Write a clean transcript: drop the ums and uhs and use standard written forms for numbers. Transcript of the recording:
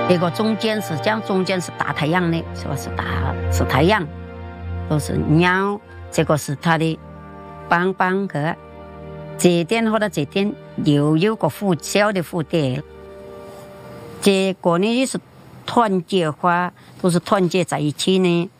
那个中间是大太阳的，是吧？是太阳，都是鸟，这个是它的邦个。这点和这点又有个小的蝴蝶，这个呢也是团结花，都是团结在一起呢。